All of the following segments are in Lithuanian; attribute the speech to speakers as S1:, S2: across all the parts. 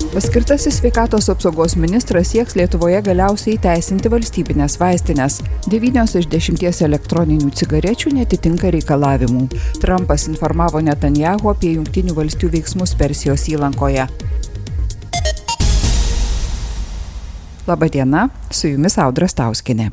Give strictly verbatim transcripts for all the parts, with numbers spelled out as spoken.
S1: Paskirtasis sveikatos apsaugos ministras sieks Lietuvoje galiausiai įteisinti valstybinės vaistinės. Devynios iš dešimties elektroninių cigarečių netitinka reikalavimų. Trumpas informavo Netanjahu apie Jungtinių valstijų veiksmus Persijos įlankoje. Labadiena, su jumis Audra Stauskienė.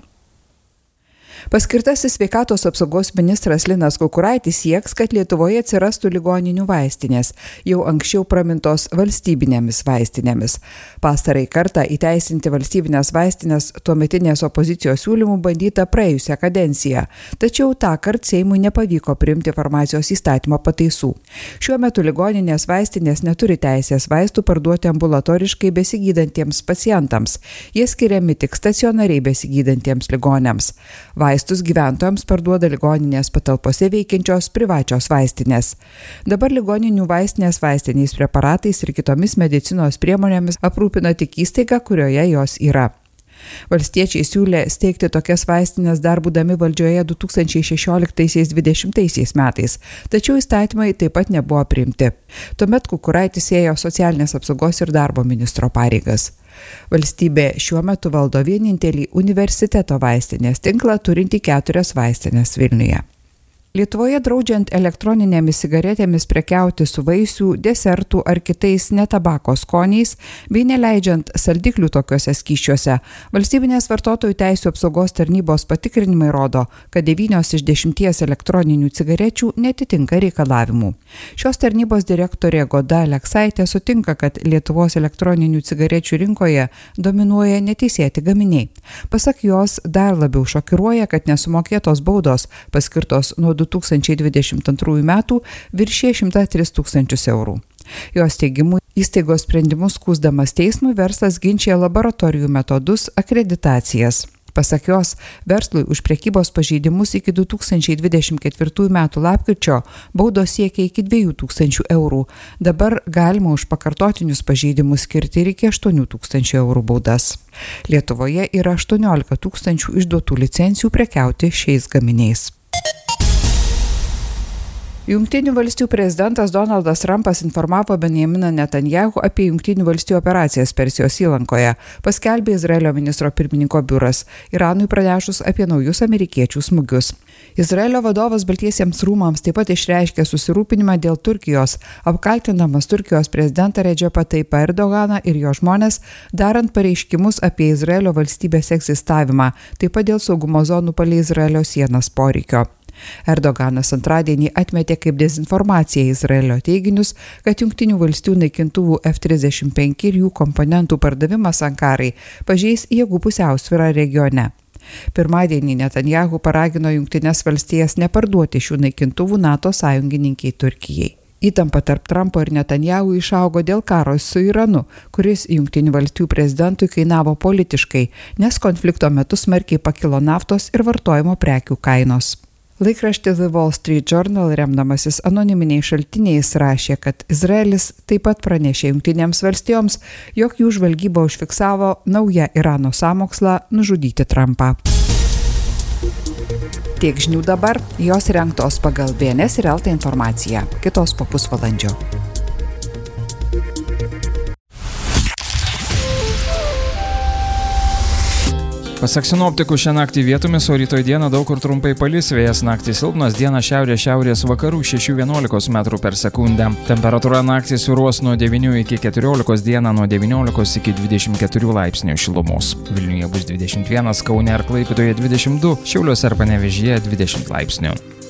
S1: Paskirtasis sveikatos apsaugos ministras Linas Kukuraitis sieks, kad Lietuvoje atsirastų ligoninių vaistinės, jau anksčiau pramintos valstybinėmis vaistinėmis. Pastarai kartą įteisinti valstybinės vaistinės tuometinės opozicijos siūlymų bandyta praėjusią kadenciją, tačiau tąkart Seimui nepavyko priimti farmacijos įstatymo pataisų. Šiuo metu ligoninės vaistinės neturi teisės vaistų parduoti ambulatoriškai besigydantiems pacientams. Jie skiriami tik stacionariai besigydantiems ligoniams. Vaistus gyventojams parduoda ligoninės patalpose veikiančios privačios vaistinės. Dabar ligoninių vaistinės vaistiniais preparatais ir kitomis medicinos priemonėmis aprūpina tik įstaiga, kurioje jos yra. Valstiečiai siūlė steigti tokias vaistinės dar būdami valdžioje du tūkstančiai šešioliktaisiais dvidešimtaisiais metais, tačiau įstatymai taip pat nebuvo priimti. Tuomet Kukuraitis ėjo socialinės apsaugos ir darbo ministro pareigas. Valstybė šiuo metu valdo vienintelį universiteto vaistinės tinklą turintį keturias vaistinės Vilniuje. Lietuvoje draudžiant elektroninėmis cigaretėmis prekiauti su vaisių, desertų ar kitais netabako skoniais, bei neleidžiant saldiklių tokiuose skysčiuose, valstybinės vartotojų teisių apsaugos tarnybos patikrinimai rodo, kad devynios iš dešimties elektroninių cigarečių netitinka reikalavimų. Šios tarnybos direktorė Goda Aleksaitė sutinka, kad Lietuvos elektroninių cigarečių rinkoje dominuoja neteisėti gaminiai. Pasak jos, dar labiau šokiruoja, kad nesumokėtos baudos paskirtos nuo du tūkstančiai dvidešimt antrųjų metų viršė šimtą tris tūkstančius eurų. Jos teigimu, įstaigos sprendimus skųsdamas teismui verslas ginčija laboratorijų metodus, akreditacijas. Pasak jos, verslui už prekybos pažeidimus iki du tūkstančiai dvidešimt ketvirtųjų metų lapkričio baudos siekia iki dviejų tūkstančių eurų. Dabar galima už pakartotinius pažeidimus skirti ir iki aštuonių tūkstančių eurų baudas. Lietuvoje yra aštuoniolika tūkstančių išduotų licencijų prekiauti šiais gaminiais. Jungtinių valstijų prezidentas Donaldas Trumpas informavo Benjaminą Netanjahu apie Jungtinių valstijų operacijas Persijos įlankoje, paskelbė Izraelio ministro pirmininko biuras, Iranui pranešus apie naujus amerikiečių smūgius. Izraelio vadovas Baltiesiems rūmams taip pat išreiškė susirūpinimą dėl Turkijos, apkaltinamas Turkijos prezidentą Redžepą Tayyipą Erdoganą ir jo žmones, darant pareiškimus apie Izraelio valstybės egzistavimą, taip pat dėl saugumo zonų palei Izraelio sienas poreikio. Erdoganas antradienį atmetė kaip dezinformaciją Izraelio teiginius, kad Jungtinių valstijų naikintuvų F trisdešimt penki ir jų komponentų pardavimas Ankarai pažeis jėgų pusiausvyrą regione. Pirmadienį Netanjahu paragino Jungtines valstijas neparduoti šių naikintuvų NATO sąjungininkiai Turkijai. Įtampa tarp Trumpo ir Netanjahu išaugo dėl karo su Iranu, kuris Jungtinių valstijų prezidentui kainavo politiškai, nes konflikto metu smarkiai pakilo naftos ir vartojimo prekių kainos. Laikraštis The Wall Street Journal, remdamasis anoniminiais šaltiniais, rašė, kad Izraelis taip pat pranešė Jungtinėms valstijoms, jog jų žvalgyba užfiksavo naują Irano sąmokslą nužudyti Trumpą. Tiek žinių dabar, jos rengtos pagal B N S ir L T informaciją. Kitos po pusvalandžio.
S2: Pasak sinoptikų, šią naktį vietomis, o rytoj dieną daug kur trumpai palis, vėjas naktį silpnas, dieną šiaurės-šiaurės vakarų šeši vienuolika metrų per sekundę. Temperatūra naktį svyruos nuo devynių iki keturiolikos, dieną nuo devyniolikos iki dvidešimt keturių laipsnių šilumos. Vilniuje bus dvidešimt vienas, Kaune ir Klaipėdoje dvidešimt du, Šiauliuose ir Panevėžyje dvidešimt laipsnių.